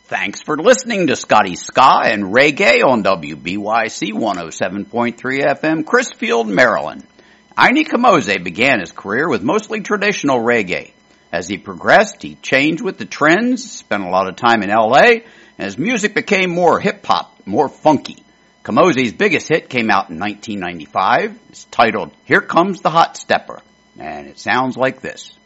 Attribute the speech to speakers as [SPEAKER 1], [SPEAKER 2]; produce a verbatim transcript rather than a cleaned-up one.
[SPEAKER 1] Thanks for listening to Scotty Ska and Reggae on W B Y C one oh seven point three F M, Chrisfield, Maryland. Ini Kamoze began his career with mostly traditional reggae. As he progressed, he changed with the trends, spent a lot of time in L A, and his music became more hip-hop, more funky. Kamoze's biggest hit came out in nineteen ninety-five. It's titled, Here Comes the Hot Stepper, and it sounds like this.